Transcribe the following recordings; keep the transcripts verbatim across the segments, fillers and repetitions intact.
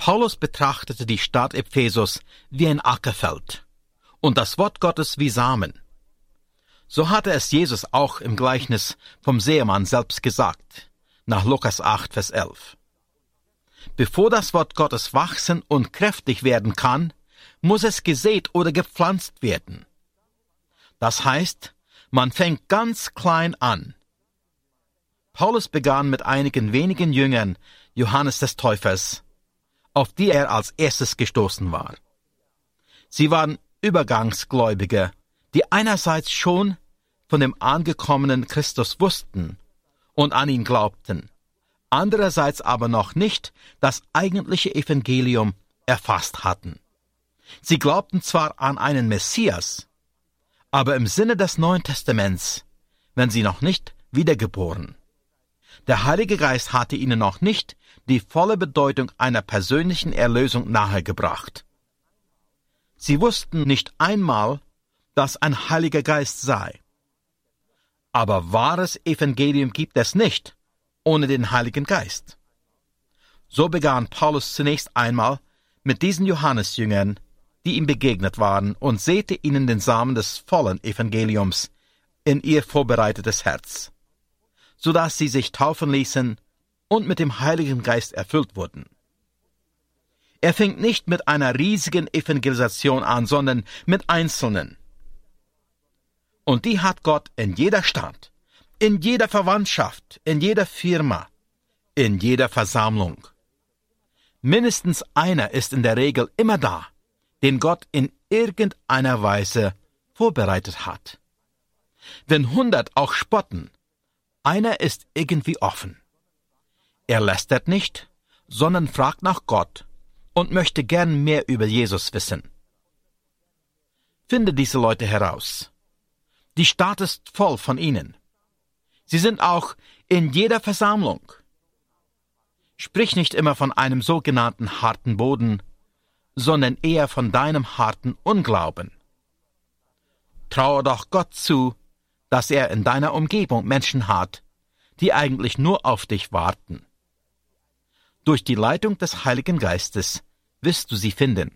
Paulus betrachtete die Stadt Ephesus wie ein Ackerfeld und das Wort Gottes wie Samen. So hatte es Jesus auch im Gleichnis vom Sämann selbst gesagt, nach Lukas acht, Vers elf. Bevor das Wort Gottes wachsen und kräftig werden kann, muss es gesät oder gepflanzt werden. Das heißt, man fängt ganz klein an. Paulus begann mit einigen wenigen Jüngern Johannes des Täufers, auf die er als erstes gestoßen war. Sie waren Übergangsgläubige, die einerseits schon von dem angekommenen Christus wussten und an ihn glaubten, andererseits aber noch nicht das eigentliche Evangelium erfasst hatten. Sie glaubten zwar an einen Messias, aber im Sinne des Neuen Testaments, wenn sie noch nicht wiedergeboren. Der Heilige Geist hatte ihnen noch nicht die volle Bedeutung einer persönlichen Erlösung nahegebracht. Sie wussten nicht einmal, dass ein Heiliger Geist sei. Aber wahres Evangelium gibt es nicht ohne den Heiligen Geist. So begann Paulus zunächst einmal mit diesen Johannesjüngern, die ihm begegnet waren, und säte ihnen den Samen des vollen Evangeliums in ihr vorbereitetes Herz, so dass sie sich taufen ließen und mit dem Heiligen Geist erfüllt wurden. Er fing nicht mit einer riesigen Evangelisation an, sondern mit Einzelnen. Und die hat Gott in jeder Stadt, in jeder Verwandtschaft, in jeder Firma, in jeder Versammlung. Mindestens einer ist in der Regel immer da, den Gott in irgendeiner Weise vorbereitet hat. Wenn hundert auch spotten, einer ist irgendwie offen. Er lästert nicht, sondern fragt nach Gott und möchte gern mehr über Jesus wissen. Finde diese Leute heraus. Die Stadt ist voll von ihnen. Sie sind auch in jeder Versammlung. Sprich nicht immer von einem sogenannten harten Boden, sondern eher von deinem harten Unglauben. Traue doch Gott zu, dass er in deiner Umgebung Menschen hat, die eigentlich nur auf dich warten. Durch die Leitung des Heiligen Geistes wirst du sie finden.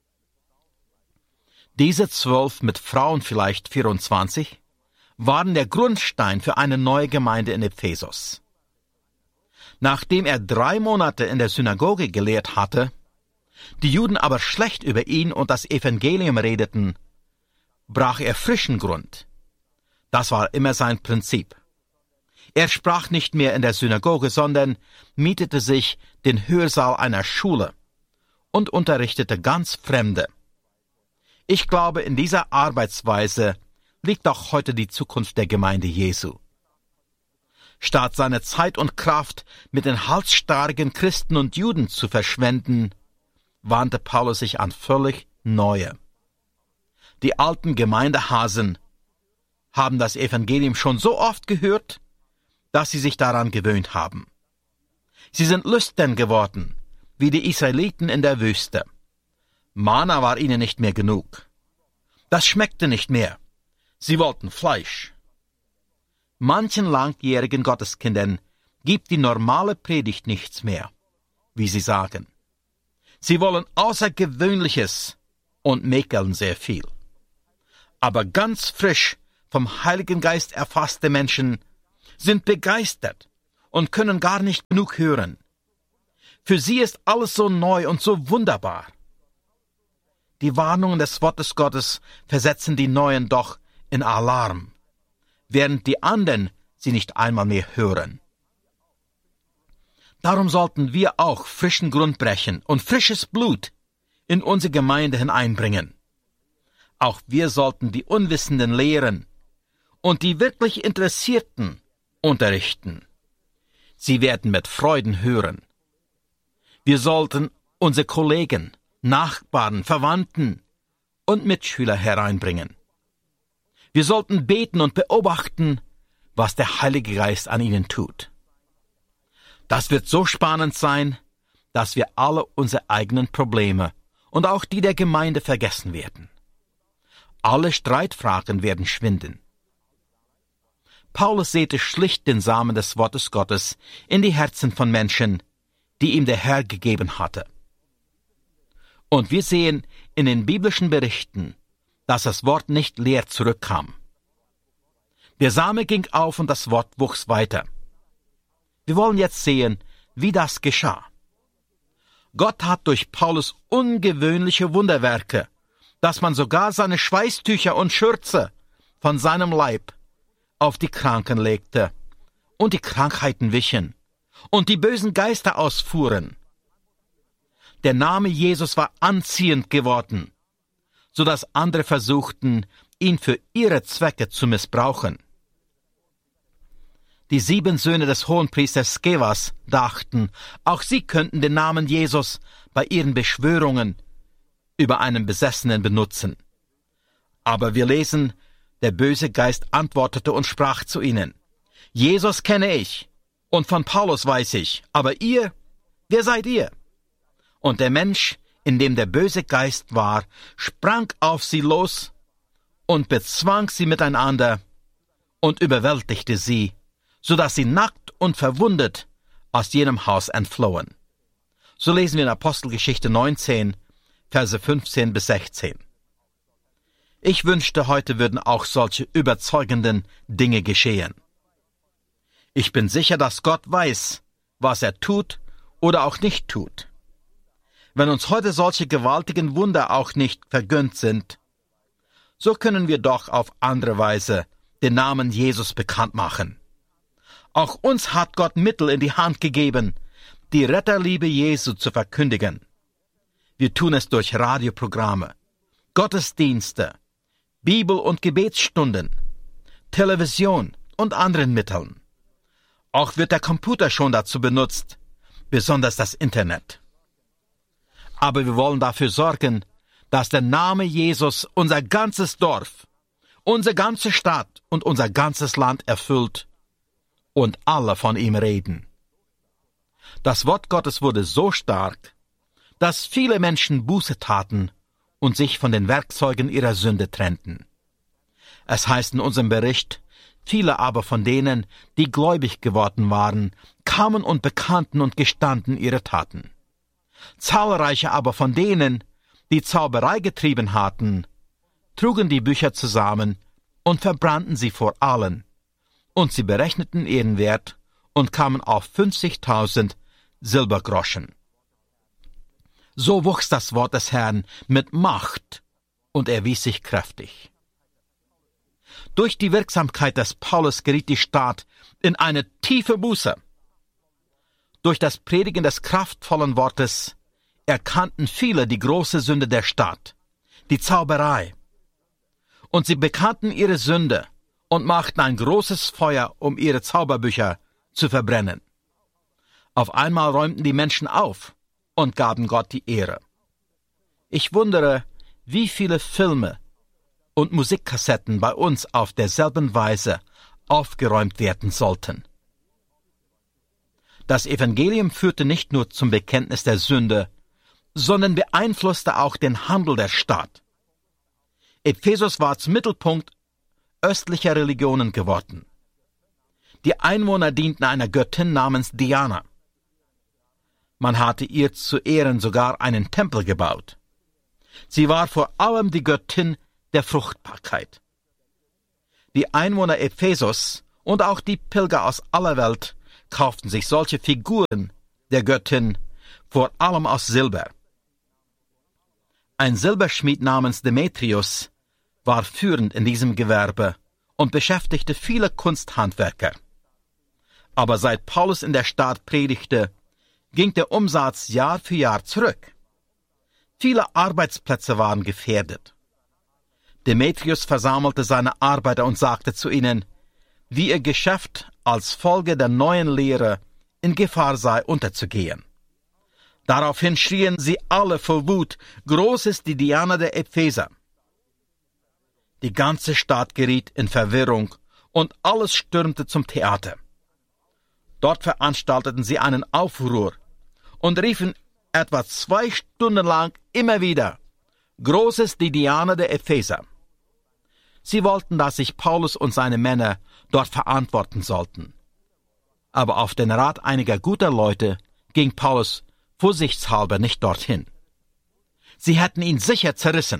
Diese zwölf, mit Frauen vielleicht vierundzwanzig, waren der Grundstein für eine neue Gemeinde in Ephesus. Nachdem er drei Monate in der Synagoge gelehrt hatte, die Juden aber schlecht über ihn und das Evangelium redeten, brach er frischen Grund. Das war immer sein Prinzip. Er sprach nicht mehr in der Synagoge, sondern mietete sich den Hörsaal einer Schule und unterrichtete ganz Fremde. Ich glaube, in dieser Arbeitsweise liegt auch heute die Zukunft der Gemeinde Jesu. Statt seine Zeit und Kraft mit den halsstarrigen Christen und Juden zu verschwenden, wandte Paulus sich an völlig Neue. Die alten Gemeindehasen haben das Evangelium schon so oft gehört, dass sie sich daran gewöhnt haben. Sie sind lüstern geworden, wie die Israeliten in der Wüste. Manna war ihnen nicht mehr genug. Das schmeckte nicht mehr. Sie wollten Fleisch. Manchen langjährigen Gotteskindern gibt die normale Predigt nichts mehr, wie sie sagen. Sie wollen Außergewöhnliches und mäkeln sehr viel. Aber ganz frisch vom Heiligen Geist erfasste Menschen sind begeistert und können gar nicht genug hören. Für sie ist alles so neu und so wunderbar. Die Warnungen des Wortes Gottes versetzen die Neuen doch in Alarm, während die anderen sie nicht einmal mehr hören. Darum sollten wir auch frischen Grund brechen und frisches Blut in unsere Gemeinde hineinbringen. Auch wir sollten die Unwissenden lehren und die wirklich Interessierten unterrichten. Sie werden mit Freuden hören. Wir sollten unsere Kollegen, Nachbarn, Verwandten und Mitschüler hereinbringen. Wir sollten beten und beobachten, was der Heilige Geist an ihnen tut. Das wird so spannend sein, dass wir alle unsere eigenen Probleme und auch die der Gemeinde vergessen werden. Alle Streitfragen werden schwinden. Paulus säte schlicht den Samen des Wortes Gottes in die Herzen von Menschen, die ihm der Herr gegeben hatte. Und wir sehen in den biblischen Berichten, dass das Wort nicht leer zurückkam. Der Same ging auf und das Wort wuchs weiter. Wir wollen jetzt sehen, wie das geschah. Gott hat durch Paulus ungewöhnliche Wunderwerke, dass man sogar seine Schweißtücher und Schürze von seinem Leib auf die Kranken legte, und die Krankheiten wichen, und die bösen Geister ausfuhren. Der Name Jesus war anziehend geworden, so dass andere versuchten, ihn für ihre Zwecke zu missbrauchen. Die sieben Söhne des Hohenpriesters Skevas dachten, auch sie könnten den Namen Jesus bei ihren Beschwörungen über einen Besessenen benutzen. Aber wir lesen, der böse Geist antwortete und sprach zu ihnen: Jesus kenne ich, und von Paulus weiß ich, aber ihr, wer seid ihr? Und der Mensch, in dem der böse Geist war, sprang auf sie los und bezwang sie miteinander und überwältigte sie, so dass sie nackt und verwundet aus jenem Haus entflohen. So lesen wir in Apostelgeschichte neunzehn, Verse fünfzehn bis sechzehn. Ich wünschte, heute würden auch solche überzeugenden Dinge geschehen. Ich bin sicher, dass Gott weiß, was er tut oder auch nicht tut. Wenn uns heute solche gewaltigen Wunder auch nicht vergönnt sind, so können wir doch auf andere Weise den Namen Jesus bekannt machen. Auch uns hat Gott Mittel in die Hand gegeben, die Retterliebe Jesu zu verkündigen. Wir tun es durch Radioprogramme, Gottesdienste, Bibel- und Gebetsstunden, Television und anderen Mitteln. Auch wird der Computer schon dazu benutzt, besonders das Internet. Aber wir wollen dafür sorgen, dass der Name Jesus unser ganzes Dorf, unsere ganze Stadt und unser ganzes Land erfüllt und alle von ihm reden. Das Wort Gottes wurde so stark, dass viele Menschen Buße taten und sich von den Werkzeugen ihrer Sünde trennten. Es heißt in unserem Bericht, viele aber von denen, die gläubig geworden waren, kamen und bekannten und gestanden ihre Taten. Zahlreiche aber von denen, die Zauberei getrieben hatten, trugen die Bücher zusammen und verbrannten sie vor allen, und sie berechneten ihren Wert und kamen auf fünfzigtausend Silbergroschen. So wuchs das Wort des Herrn mit Macht, und erwies sich kräftig. Durch die Wirksamkeit des Paulus geriet die Stadt in eine tiefe Buße. Durch das Predigen des kraftvollen Wortes erkannten viele die große Sünde der Stadt, die Zauberei. Und sie bekannten ihre Sünde und machten ein großes Feuer, um ihre Zauberbücher zu verbrennen. Auf einmal räumten die Menschen auf und gaben Gott die Ehre. Ich wundere, wie viele Filme und Musikkassetten bei uns auf derselben Weise aufgeräumt werden sollten. Das Evangelium führte nicht nur zum Bekenntnis der Sünde, sondern beeinflusste auch den Handel der Stadt. Ephesus war zum Mittelpunkt östlicher Religionen geworden. Die Einwohner dienten einer Göttin namens Diana. Man hatte ihr zu Ehren sogar einen Tempel gebaut. Sie war vor allem die Göttin der Fruchtbarkeit. Die Einwohner Ephesus und auch die Pilger aus aller Welt kauften sich solche Figuren der Göttin, vor allem aus Silber. Ein Silberschmied namens Demetrius war führend in diesem Gewerbe und beschäftigte viele Kunsthandwerker. Aber seit Paulus in der Stadt predigte, ging der Umsatz Jahr für Jahr zurück. Viele Arbeitsplätze waren gefährdet. Demetrius versammelte seine Arbeiter und sagte zu ihnen, wie ihr Geschäft als Folge der neuen Lehre in Gefahr sei, unterzugehen. Daraufhin schrien sie alle vor Wut, groß ist die Diana der Epheser. Die ganze Stadt geriet in Verwirrung und alles stürmte zum Theater. Dort veranstalteten sie einen Aufruhr und riefen etwa zwei Stunden lang immer wieder, groß ist die Diana der Epheser. Sie wollten, dass sich Paulus und seine Männer dort verantworten sollten. Aber auf den Rat einiger guter Leute ging Paulus vorsichtshalber nicht dorthin. Sie hätten ihn sicher zerrissen.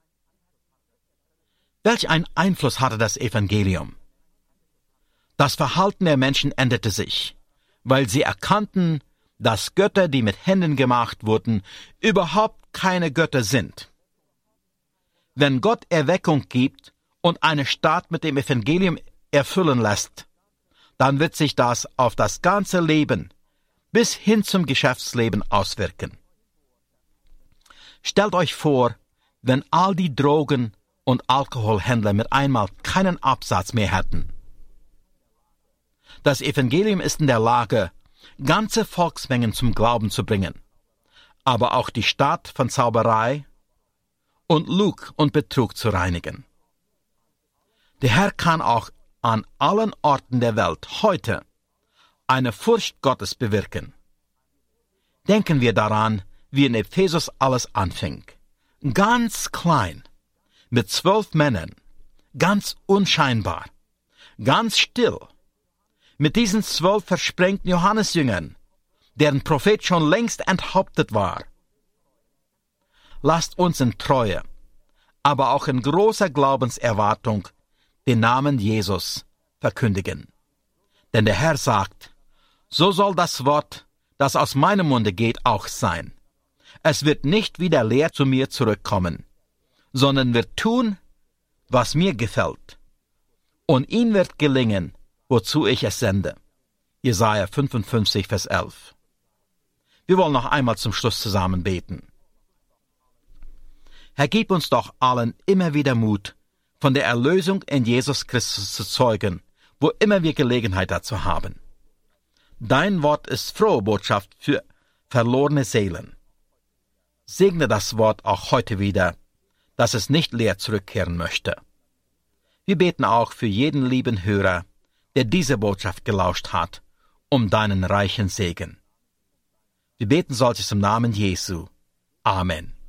Welch ein Einfluss hatte das Evangelium? Das Verhalten der Menschen änderte sich, weil sie erkannten, dass Götter, die mit Händen gemacht wurden, überhaupt keine Götter sind. Wenn Gott Erweckung gibt und eine Stadt mit dem Evangelium erfüllen lässt, dann wird sich das auf das ganze Leben bis hin zum Geschäftsleben auswirken. Stellt euch vor, wenn all die Drogen- und Alkoholhändler mit einmal keinen Absatz mehr hätten. Das Evangelium ist in der Lage, ganze Volksmengen zum Glauben zu bringen, aber auch die Stadt von Zauberei und Lug und Betrug zu reinigen. Der Herr kann auch an allen Orten der Welt heute eine Furcht Gottes bewirken. Denken wir daran, wie in Ephesus alles anfing. Ganz klein, mit zwölf Männern, ganz unscheinbar, ganz still, mit diesen zwölf versprengten Johannesjüngern, deren Prophet schon längst enthauptet war. Lasst uns in Treue, aber auch in großer Glaubenserwartung den Namen Jesus verkündigen. Denn der Herr sagt, so soll das Wort, das aus meinem Munde geht, auch sein. Es wird nicht wieder leer zu mir zurückkommen, sondern wird tun, was mir gefällt. Und ihm wird gelingen, wozu ich es sende. Jesaja fünfundfünfzig, Vers elf. Wir wollen noch einmal zum Schluss zusammen beten. Herr, gib uns doch allen immer wieder Mut, von der Erlösung in Jesus Christus zu zeugen, wo immer wir Gelegenheit dazu haben. Dein Wort ist frohe Botschaft für verlorene Seelen. Segne das Wort auch heute wieder, dass es nicht leer zurückkehren möchte. Wir beten auch für jeden lieben Hörer, der diese Botschaft gelauscht hat, um deinen reichen Segen. Wir beten solches im Namen Jesu. Amen.